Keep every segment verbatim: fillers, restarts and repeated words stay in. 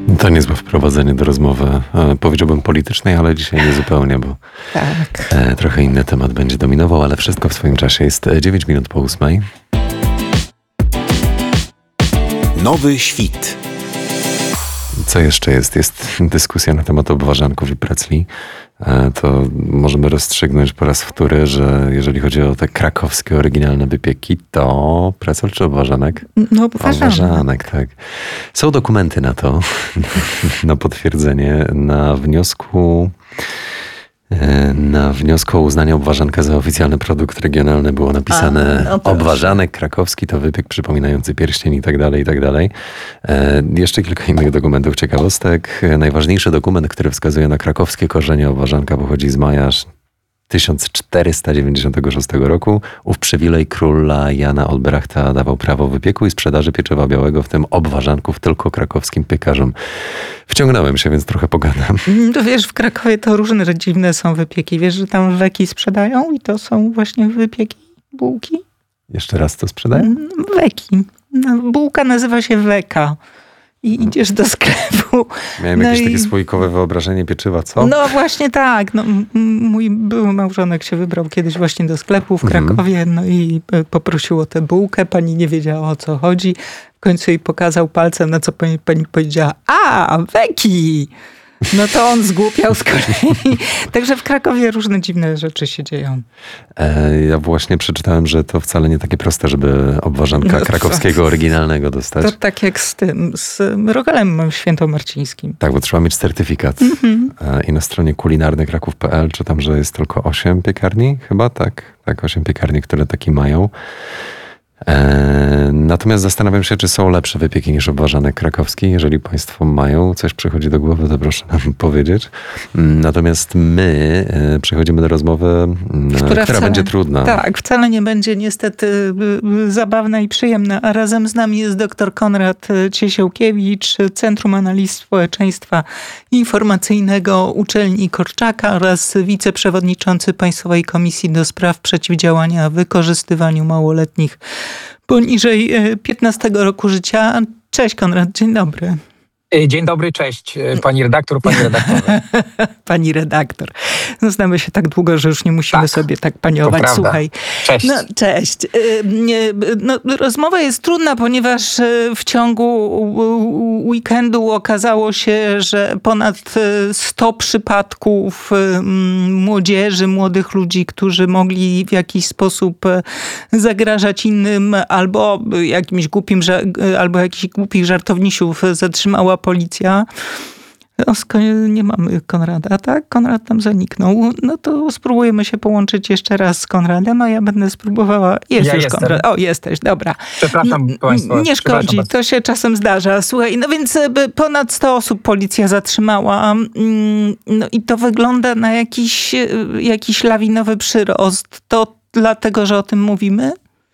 To niezłe wprowadzenie do rozmowy, e, powiedziałbym politycznej, ale dzisiaj nie zupełnie, bo tak. e, trochę inny temat będzie dominował, ale wszystko w swoim czasie. Jest dziewięć minut po ósmej. Nowy świt. Co jeszcze jest? Jest dyskusja na temat obwarzanków i precli. E, to możemy rozstrzygnąć po raz wtóry, że jeżeli chodzi o te krakowskie oryginalne wypieki, to precel czy obwarzanek? No obwarzanek. Obwarzanek, tak. Są dokumenty na to, na potwierdzenie, na wniosku na wniosku o uznanie obwarzanka za oficjalny produkt regionalny było napisane A, no obwarzanek krakowski to wypiek przypominający pierścień i tak dalej, i tak dalej. E, jeszcze kilka innych dokumentów, ciekawostek. Najważniejszy dokument, który wskazuje na krakowskie korzenie obwarzanka, pochodzi z maja tysiąc czterysta dziewięćdziesiątego szóstego roku. Ów przywilej króla Jana Olbrachta dawał prawo wypieku i sprzedaży pieczywa białego, w tym obwarzanków, tylko krakowskim piekarzom. Wciągnąłem się, więc trochę pogadam. To wiesz, w Krakowie to różne dziwne są wypieki. Wiesz, że tam weki sprzedają i to są właśnie wypieki, bułki? Jeszcze raz to sprzedają? Weki. Bułka nazywa się weka. I idziesz do sklepu. Miałem no jakieś i... takie słoikowe wyobrażenie pieczywa, co? No właśnie tak. No, mój były małżonek się wybrał kiedyś właśnie do sklepu w Krakowie, no i poprosił o tę bułkę. Pani nie wiedziała, o co chodzi. W końcu jej pokazał palcem, na co pani, pani powiedziała: a, weki! No to on zgłupiał z kolei. Także w Krakowie różne dziwne rzeczy się dzieją. E, ja właśnie przeczytałem, że to wcale nie takie proste, żeby obwarzanka no krakowskiego to, oryginalnego dostać. To tak jak z tym, z rogalem świętomarcińskim. Tak, bo trzeba mieć certyfikat. Mm-hmm. E, I na stronie kulinarny kraków kropka pe el czytam, że jest tylko osiem piekarni, chyba tak. Tak, osiem piekarni, które taki mają. E, natomiast zastanawiam się, czy są lepsze wypieki niż obwarzanek krakowski. Jeżeli państwo mają, coś przychodzi do głowy, to proszę nam powiedzieć. Natomiast my e, przechodzimy do rozmowy, która, która wcale, będzie trudna. Tak, wcale nie będzie niestety zabawna i przyjemna. A razem z nami jest dr Konrad Ciesiełkiewicz, Centrum Analiz Społeczeństwa Informacyjnego Uczelni Korczaka oraz wiceprzewodniczący Państwowej Komisji do Spraw Przeciwdziałania Wykorzystywaniu Małoletnich poniżej piętnastego roku życia. Cześć Konrad, dzień dobry. Dzień dobry, cześć pani redaktor, pani redaktorze. Pani redaktor. No, znamy się tak długo, że już nie musimy tak, sobie tak paniować. Słuchaj. Cześć. No, cześć. No, rozmowa jest trudna, ponieważ w ciągu weekendu okazało się, że ponad sto przypadków młodzieży, młodych ludzi, którzy mogli w jakiś sposób zagrażać innym albo jakimś głupim, albo jakichś głupich żartownisiów zatrzymała policja. O, nie mamy Konrada, tak? Konrad tam zaniknął. No to spróbujemy się połączyć jeszcze raz z Konradem, a ja będę spróbowała... Jest ja już jestem. Konrad. O, jesteś, dobra. Przepraszam państwa. Nie szkodzi, to się czasem zdarza. Słuchaj, no więc ponad sto osób policja zatrzymała. No i to wygląda na jakiś, jakiś lawinowy przyrost. To dlatego, że o tym mówimy?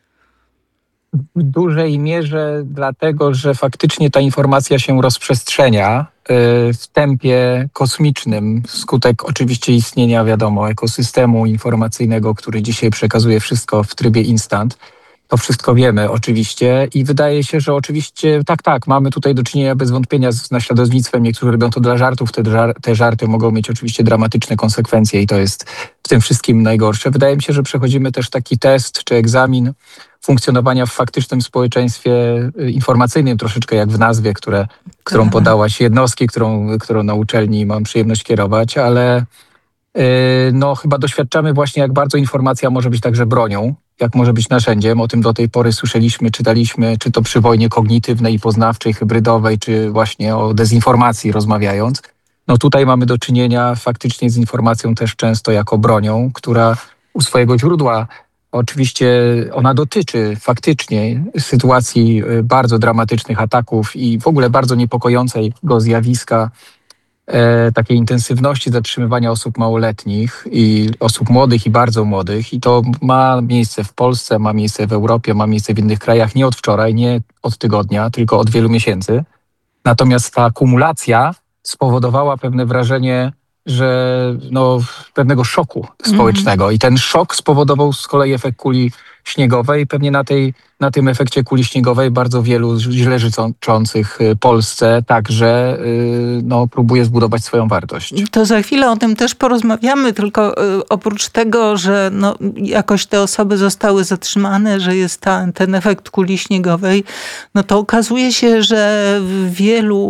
W dużej mierze dlatego, że faktycznie ta informacja się rozprzestrzenia w tempie kosmicznym, wskutek oczywiście istnienia, wiadomo, ekosystemu informacyjnego, który dzisiaj przekazuje wszystko w trybie instant. To wszystko wiemy oczywiście i wydaje się, że oczywiście tak, tak, mamy tutaj do czynienia bez wątpienia z naśladownictwem. Niektórzy robią to dla żartów, te, żar- te żarty mogą mieć oczywiście dramatyczne konsekwencje i to jest w tym wszystkim najgorsze. Wydaje mi się, że przechodzimy też taki test czy egzamin funkcjonowania w faktycznym społeczeństwie informacyjnym, troszeczkę jak w nazwie, które, którą podałaś, jednostki, którą, którą na uczelni mam przyjemność kierować, ale yy, no, chyba doświadczamy właśnie, jak bardzo informacja może być także bronią, jak może być narzędziem. O tym do tej pory słyszeliśmy, czytaliśmy, czy to przy wojnie kognitywnej, poznawczej, hybrydowej, czy właśnie o dezinformacji rozmawiając. No tutaj mamy do czynienia faktycznie z informacją też często jako bronią, która u swojego źródła oczywiście ona dotyczy faktycznie sytuacji bardzo dramatycznych ataków i w ogóle bardzo niepokojącego zjawiska e, takiej intensywności zatrzymywania osób małoletnich i osób młodych i bardzo młodych. I to ma miejsce w Polsce, ma miejsce w Europie, ma miejsce w innych krajach nie od wczoraj, nie od tygodnia, tylko od wielu miesięcy. Natomiast ta akumulacja spowodowała pewne wrażenie, że no, pewnego szoku społecznego. Mm. I ten szok spowodował z kolei efekt kuli śniegowej. Pewnie na, tej, na tym efekcie kuli śniegowej bardzo wielu źle życzących Polsce także no, próbuje zbudować swoją wartość. To za chwilę o tym też porozmawiamy, tylko y, oprócz tego, że no, jakoś te osoby zostały zatrzymane, że jest ta, ten efekt kuli śniegowej, no to okazuje się, że wielu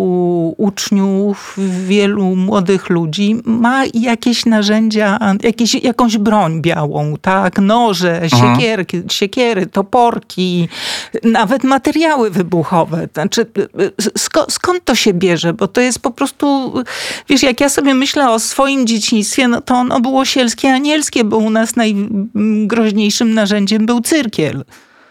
uczniów, wielu młodych ludzi ma jakieś narzędzia, jakieś, jakąś broń białą, tak? Noże, siekierki, siekiery, toporki, nawet materiały wybuchowe. Znaczy, sk- skąd to się bierze? Bo to jest po prostu, wiesz, jak ja sobie myślę o swoim dzieciństwie, no to ono było sielskie, anielskie, bo u nas najgroźniejszym narzędziem był cyrkiel.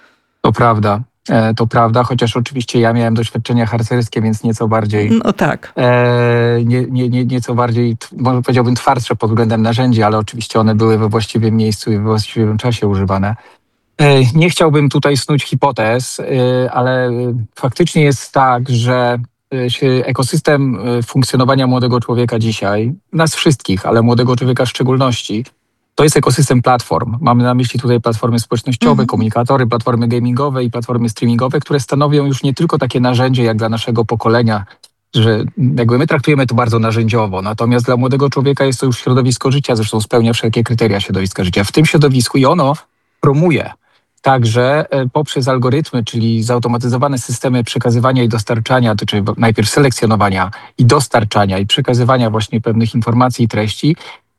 To prawda. To prawda, chociaż oczywiście ja miałem doświadczenia harcerskie, więc nieco bardziej... No tak. E, nie, nie, nie, nieco bardziej, może powiedziałbym, twardsze pod względem narzędzi, ale oczywiście one były we właściwym miejscu i we właściwym czasie używane. E, nie chciałbym tutaj snuć hipotez, e, ale faktycznie jest tak, że ekosystem funkcjonowania młodego człowieka dzisiaj, nas wszystkich, ale młodego człowieka w szczególności, to jest ekosystem platform. Mamy na myśli tutaj platformy społecznościowe, mm-hmm. komunikatory, platformy gamingowe i platformy streamingowe, które stanowią już nie tylko takie narzędzie jak dla naszego pokolenia, że jakby my traktujemy to bardzo narzędziowo, natomiast dla młodego człowieka jest to już środowisko życia, zresztą spełnia wszelkie kryteria środowiska życia. W tym środowisku i ono promuje także poprzez algorytmy, czyli zautomatyzowane systemy przekazywania i dostarczania, to czyli najpierw selekcjonowania i dostarczania i przekazywania właśnie pewnych informacji i treści,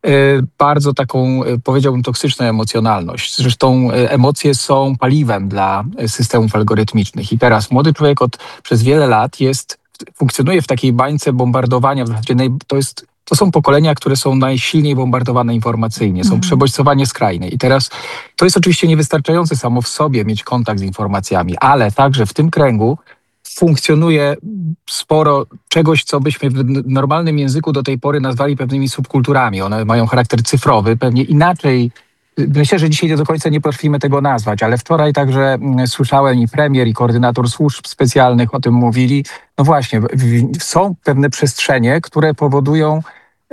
bardzo taką, powiedziałbym, toksyczną emocjonalność. Zresztą emocje są paliwem dla systemów algorytmicznych. I teraz młody człowiek od, przez wiele lat jest, funkcjonuje w takiej bańce bombardowania. W zasadzie naj, to, jest, to są pokolenia, które są najsilniej bombardowane informacyjnie, są mm. przebodźcowanie skrajne. I teraz to jest oczywiście niewystarczające samo w sobie mieć kontakt z informacjami, ale także w tym kręgu funkcjonuje sporo czegoś, co byśmy w normalnym języku do tej pory nazwali pewnymi subkulturami. One mają charakter cyfrowy, pewnie inaczej. Myślę, że dzisiaj do końca nie potrafimy tego nazwać, ale wczoraj także słyszałem i premier, i koordynator służb specjalnych o tym mówili. No właśnie, są pewne przestrzenie, które powodują,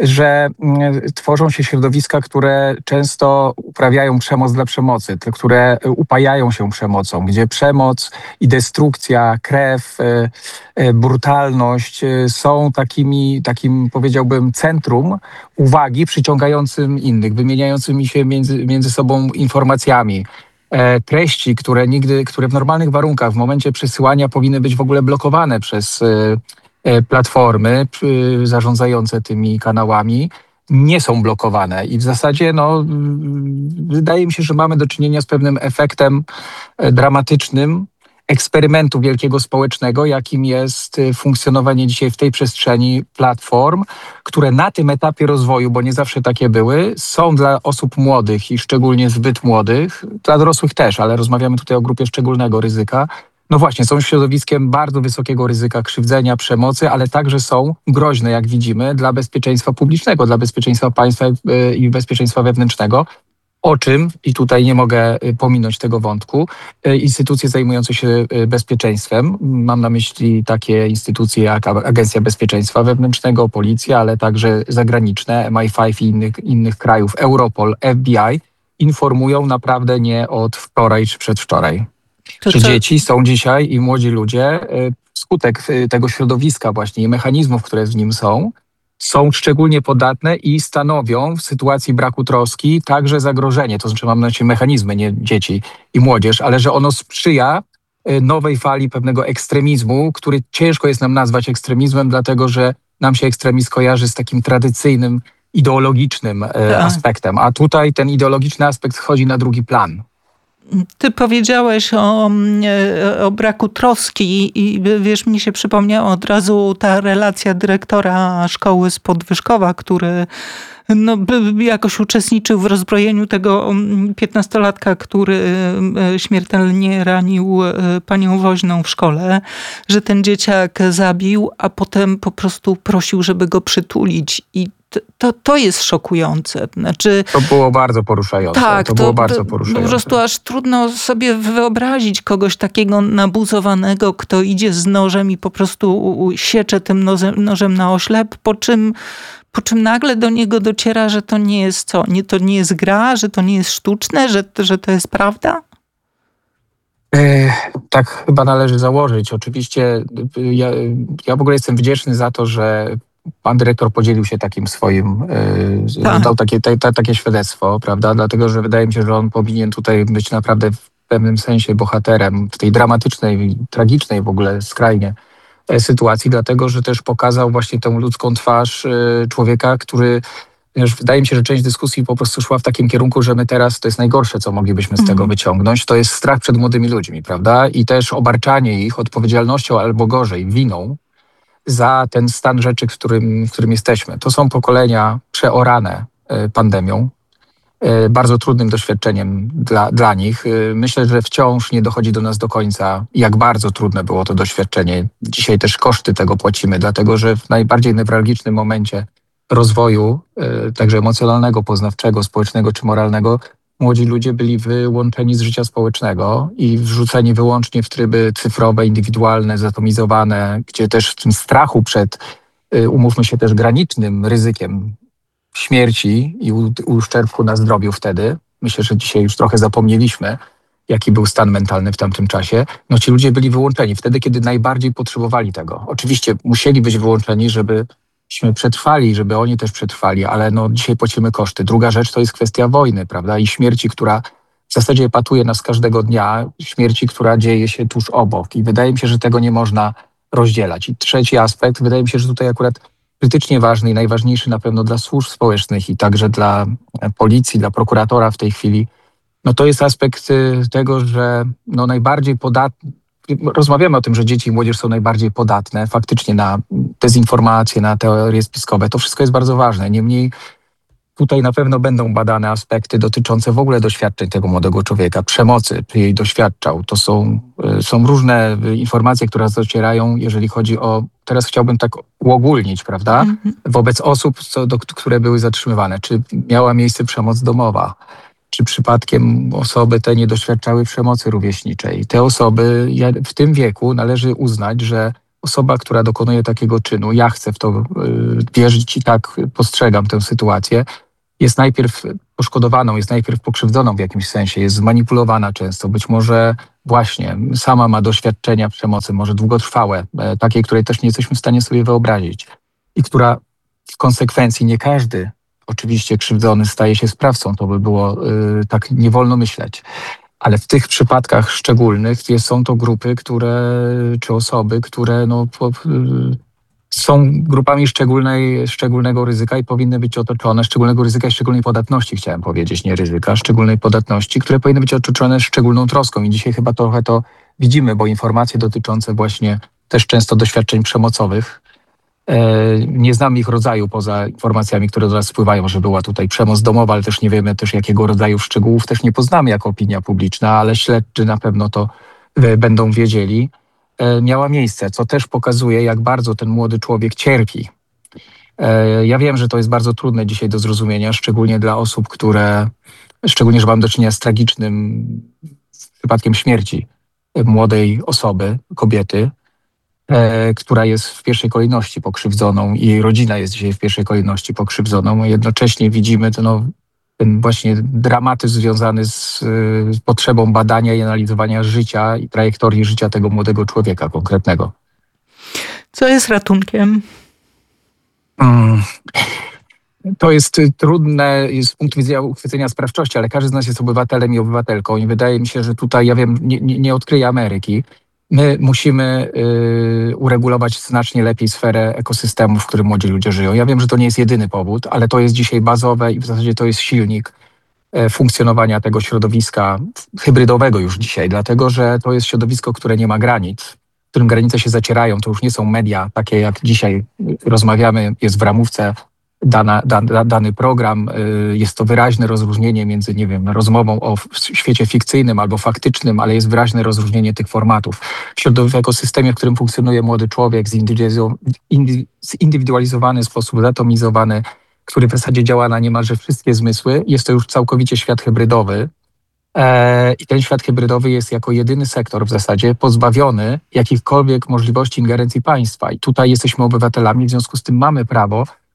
że tworzą się środowiska, które często uprawiają przemoc dla przemocy, te, które upajają się przemocą, gdzie przemoc i destrukcja, krew, brutalność są takimi, takim, powiedziałbym, centrum uwagi przyciągającym innych, wymieniającymi się między, między sobą informacjami. Treści, które nigdy, które w normalnych warunkach w momencie przesyłania powinny być w ogóle blokowane przez platformy zarządzające tymi kanałami, nie są blokowane i w zasadzie no, wydaje mi się, że mamy do czynienia z pewnym efektem dramatycznym eksperymentu wielkiego społecznego, jakim jest funkcjonowanie dzisiaj w tej przestrzeni platform, które na tym etapie rozwoju, bo nie zawsze takie były, są dla osób młodych i szczególnie zbyt młodych, dla dorosłych też, ale rozmawiamy tutaj o grupie szczególnego ryzyka. No właśnie, są środowiskiem bardzo wysokiego ryzyka krzywdzenia, przemocy, ale także są groźne, jak widzimy, dla bezpieczeństwa publicznego, dla bezpieczeństwa państwa i bezpieczeństwa wewnętrznego. O czym, i tutaj nie mogę pominąć tego wątku, instytucje zajmujące się bezpieczeństwem, mam na myśli takie instytucje jak Agencja Bezpieczeństwa Wewnętrznego, Policja, ale także zagraniczne, M I pięć i innych, innych krajów, Europol, F B I, informują naprawdę nie od wczoraj czy przedwczoraj. To że co? dzieci są dzisiaj i młodzi ludzie, wskutek tego środowiska właśnie i mechanizmów, które w nim są, są szczególnie podatne i stanowią w sytuacji braku troski także zagrożenie. To znaczy mam na myśli mechanizmy, nie dzieci i młodzież, ale że ono sprzyja nowej fali pewnego ekstremizmu, który ciężko jest nam nazwać ekstremizmem, dlatego że nam się ekstremizm kojarzy z takim tradycyjnym, ideologicznym tak. aspektem. A tutaj ten ideologiczny aspekt schodzi na drugi plan. Ty powiedziałeś o, o braku troski i wiesz, mi się przypomniała od razu ta relacja dyrektora szkoły z Podwyżkowa, który no, jakoś uczestniczył w rozbrojeniu tego piętnastolatka, który śmiertelnie ranił panią woźną w szkole, że ten dzieciak zabił, a potem po prostu prosił, żeby go przytulić i To, to jest szokujące. Znaczy, to było bardzo poruszające. Tak, to, to było bardzo poruszające. Po prostu aż trudno sobie wyobrazić kogoś takiego nabuzowanego, kto idzie z nożem i po prostu siecze tym nożem, nożem na oślep, po czym, po czym nagle do niego dociera, że to nie jest co? Nie, to nie jest gra, że to nie jest sztuczne, że, że to jest prawda? E, tak chyba należy założyć. Oczywiście y, ja, ja w ogóle jestem wdzięczny za to, że pan dyrektor podzielił się takim swoim, y, Tak. dał takie, te, te, takie świadectwo, prawda? Dlatego, że wydaje mi się, że on powinien tutaj być naprawdę w pewnym sensie bohaterem w tej dramatycznej, tragicznej w ogóle skrajnie e, sytuacji, dlatego, że też pokazał właśnie tę ludzką twarz y, człowieka, który Wiesz, wydaje mi się, że część dyskusji po prostu szła w takim kierunku, że my teraz, to jest najgorsze, co moglibyśmy z tego Mhm. wyciągnąć, to jest strach przed młodymi ludźmi, prawda? I też obarczanie ich odpowiedzialnością albo gorzej, winą za ten stan rzeczy, w którym, w którym jesteśmy. To są pokolenia przeorane e, pandemią, e, bardzo trudnym doświadczeniem dla, dla nich. E, Myślę, że wciąż nie dochodzi do nas do końca, jak bardzo trudne było to doświadczenie. Dzisiaj też koszty tego płacimy, dlatego że w najbardziej newralgicznym momencie rozwoju, e, także emocjonalnego, poznawczego, społecznego czy moralnego, młodzi ludzie byli wyłączeni z życia społecznego i wrzuceni wyłącznie w tryby cyfrowe, indywidualne, zatomizowane, gdzie też w tym strachu przed, e, umówmy się, też granicznym ryzykiem śmierci i u- uszczerbku na zdrowiu wtedy, myślę, że dzisiaj już trochę zapomnieliśmy, jaki był stan mentalny w tamtym czasie, no ci ludzie byli wyłączeni wtedy, kiedy najbardziej potrzebowali tego. Oczywiście musieli być wyłączeni, żebyśmy przetrwali, żeby oni też przetrwali, ale no dzisiaj płacimy koszty. Druga rzecz to jest kwestia wojny, prawda, i śmierci, która w zasadzie epatuje nas każdego dnia, śmierci, która dzieje się tuż obok i wydaje mi się, że tego nie można rozdzielać. I trzeci aspekt, wydaje mi się, że tutaj akurat krytycznie ważny i najważniejszy na pewno dla służb społecznych i także dla e, policji, dla prokuratora w tej chwili, no to jest aspekt y, tego, że no najbardziej podatne, rozmawiamy o tym, że dzieci i młodzież są najbardziej podatne faktycznie na dezinformacje, na teorie spiskowe. To wszystko jest bardzo ważne. Niemniej tutaj na pewno będą badane aspekty dotyczące w ogóle doświadczeń tego młodego człowieka, przemocy, czy jej doświadczał. To są, y, są różne y, informacje, które nas docierają, jeżeli chodzi o, teraz chciałbym tak uogólnić, prawda, Mhm. wobec osób, co, do, które były zatrzymywane. Czy miała miejsce przemoc domowa? Czy przypadkiem osoby te nie doświadczały przemocy rówieśniczej? Te osoby, ja- w tym wieku należy uznać, że osoba, która dokonuje takiego czynu, ja chcę w to y, wierzyć i tak postrzegam tę sytuację, jest najpierw poszkodowaną, jest najpierw pokrzywdzoną w jakimś sensie, jest zmanipulowana często, być może właśnie sama ma doświadczenia przemocy, może długotrwałe, e, takiej, której też nie jesteśmy w stanie sobie wyobrazić i która w konsekwencji nie każdy oczywiście krzywdzony staje się sprawcą, to by było y, tak nie wolno myśleć. Ale w tych przypadkach szczególnych jest, są to grupy, które, czy osoby, które no, po, y, są grupami szczególnej, szczególnego ryzyka i powinny być otoczone, szczególnego ryzyka i szczególnej podatności, chciałem powiedzieć, nie ryzyka, szczególnej podatności, które powinny być otoczone szczególną troską. I dzisiaj chyba trochę to widzimy, bo informacje dotyczące właśnie też często doświadczeń przemocowych, e, nie znamy ich rodzaju poza informacjami, które do nas spływają, że była tutaj przemoc domowa, ale też nie wiemy też jakiego rodzaju szczegółów, też nie poznamy jako opinia publiczna, ale śledczy na pewno to e, będą wiedzieli, e, miała miejsce, co też pokazuje, jak bardzo ten młody człowiek cierpi. E, Ja wiem, że to jest bardzo trudne dzisiaj do zrozumienia, szczególnie dla osób, które, szczególnie, że mam do czynienia z tragicznym przypadkiem śmierci młodej osoby, kobiety, e, która jest w pierwszej kolejności pokrzywdzoną i jej rodzina jest dzisiaj w pierwszej kolejności pokrzywdzoną. Jednocześnie widzimy ten, no, ten właśnie dramatyzm związany z y, potrzebą badania i analizowania życia i trajektorii życia tego młodego człowieka konkretnego. Co jest ratunkiem? Mm. To jest y, trudne z punktu widzenia uchwycenia sprawczości, ale każdy z nas jest obywatelem i obywatelką i wydaje mi się, że tutaj, ja wiem, nie, nie, nie odkryję Ameryki. My musimy y, uregulować znacznie lepiej sferę ekosystemu, w którym młodzi ludzie żyją. Ja wiem, że to nie jest jedyny powód, ale to jest dzisiaj bazowe i w zasadzie to jest silnik e, funkcjonowania tego środowiska hybrydowego już dzisiaj, dlatego że to jest środowisko, które nie ma granic, w którym granice się zacierają. To już nie są media takie, jak dzisiaj rozmawiamy, jest w ramówce dana, da, da, dany program. Y, Jest to wyraźne rozróżnienie między, nie wiem, rozmową o f- świecie fikcyjnym albo faktycznym, ale jest wyraźne rozróżnienie tych formatów. W środowisku, w ekosystemie, w którym funkcjonuje młody człowiek, zindywidualizo- indy- zindywidualizowany, w sposób zatomizowany, który w zasadzie działa na niemalże wszystkie zmysły, jest to już całkowicie świat hybrydowy. E, I ten świat hybrydowy jest jako jedyny sektor w zasadzie pozbawiony jakichkolwiek możliwości ingerencji państwa. I tutaj jesteśmy obywatelami, w związku z tym mamy prawo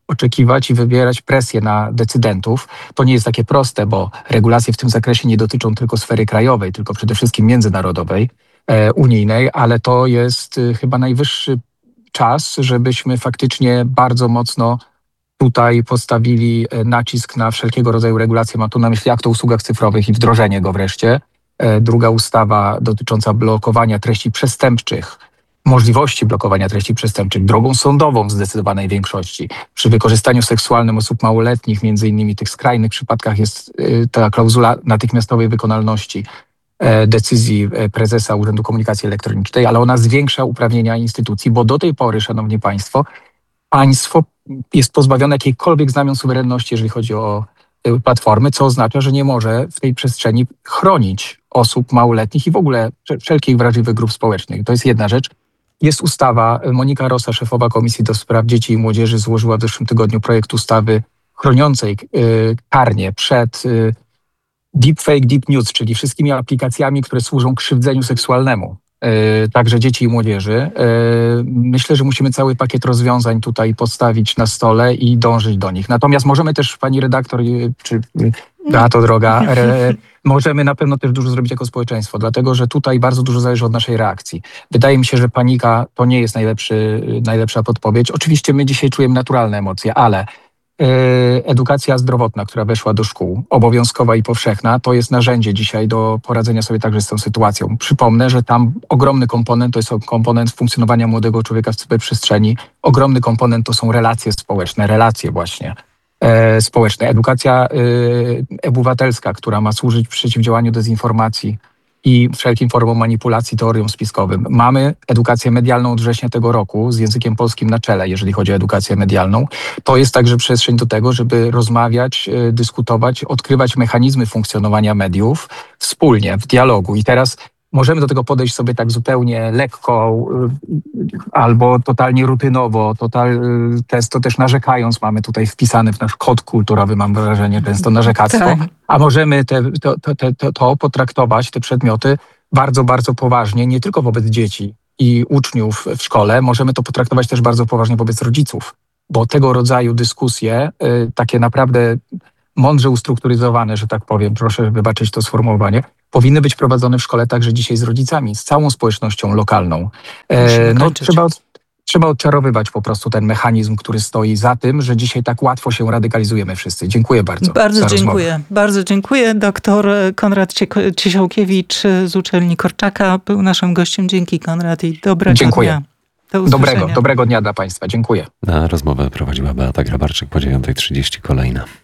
oczekiwać i wywierać presję na decydentów. To nie jest takie proste, bo regulacje w tym zakresie nie dotyczą tylko sfery krajowej, tylko przede wszystkim międzynarodowej, e, unijnej, ale to jest y, chyba najwyższy czas, żebyśmy faktycznie bardzo mocno tutaj postawili e, nacisk na wszelkiego rodzaju regulacje. Mam tu na myśli akt o usługach cyfrowych i wdrożenie go wreszcie. E, druga ustawa dotycząca blokowania treści przestępczych, możliwości blokowania treści przestępczych drogą sądową w zdecydowanej większości. Przy wykorzystaniu seksualnym osób małoletnich, między innymi w tych skrajnych przypadkach, jest y, ta klauzula natychmiastowej wykonalności e, decyzji e, prezesa Urzędu Komunikacji Elektronicznej, ale ona zwiększa uprawnienia instytucji, bo do tej pory, szanowni państwo, państwo jest pozbawione jakiejkolwiek znamion suwerenności, jeżeli chodzi o y, platformy, co oznacza, że nie może w tej przestrzeni chronić osób małoletnich i w ogóle wszelkich wrażliwych grup społecznych. To jest jedna rzecz. Jest ustawa, Monika Rosa, szefowa Komisji do Spraw Dzieci i Młodzieży, złożyła w zeszłym tygodniu projekt ustawy chroniącej y, karnie przed y, deepfake, deep news, czyli wszystkimi aplikacjami, które służą krzywdzeniu seksualnemu, y, także dzieci i młodzieży. Y, myślę, że musimy cały pakiet rozwiązań tutaj postawić na stole i dążyć do nich. Natomiast możemy też, pani redaktor, y, czy y, Beato droga, re, możemy na pewno też dużo zrobić jako społeczeństwo, dlatego że tutaj bardzo dużo zależy od naszej reakcji. Wydaje mi się, że panika to nie jest najlepszy, najlepsza podpowiedź. Oczywiście my dzisiaj czujemy naturalne emocje, ale yy, edukacja zdrowotna, która weszła do szkół, obowiązkowa i powszechna, to jest narzędzie dzisiaj do poradzenia sobie także z tą sytuacją. Przypomnę, że tam ogromny komponent to jest komponent funkcjonowania młodego człowieka w cyberprzestrzeni. Ogromny komponent to są relacje społeczne, relacje właśnie społecznej. Edukacja y, obywatelska, która ma służyć przeciwdziałaniu dezinformacji i wszelkim formom manipulacji, teoriom spiskowym. Mamy edukację medialną od września tego roku z językiem polskim na czele, jeżeli chodzi o edukację medialną. To jest także przestrzeń do tego, żeby rozmawiać, y, dyskutować, odkrywać mechanizmy funkcjonowania mediów wspólnie, w dialogu. I teraz możemy do tego podejść sobie tak zupełnie lekko y, albo totalnie rutynowo, total, y, często też narzekając. Mamy tutaj wpisane w nasz kod kulturowy, mam wrażenie, często narzekactwo. Tak. A możemy te, to, to, to, to potraktować, te przedmioty bardzo, bardzo poważnie, nie tylko wobec dzieci i uczniów w szkole. Możemy to potraktować też bardzo poważnie wobec rodziców, bo tego rodzaju dyskusje, y, takie naprawdę mądrze ustrukturyzowane, że tak powiem, proszę wybaczyć to sformułowanie, powinny być prowadzone w szkole także dzisiaj z rodzicami, z całą społecznością lokalną. E, no, trzeba, trzeba odczarowywać po prostu ten mechanizm, który stoi za tym, że dzisiaj tak łatwo się radykalizujemy wszyscy. Dziękuję bardzo. Bardzo dziękuję. Bardzo dziękuję. Doktor Konrad Ciesiałkiewicz z uczelni Korczaka był naszym gościem. Dzięki, Konrad, i dobrego dziękuję. dnia. Do usłyszenia. Dobrego, dobrego dnia dla państwa. Dziękuję. Na rozmowę prowadziła Beata Grabarczyk. Po dziewiątej trzydzieści kolejna.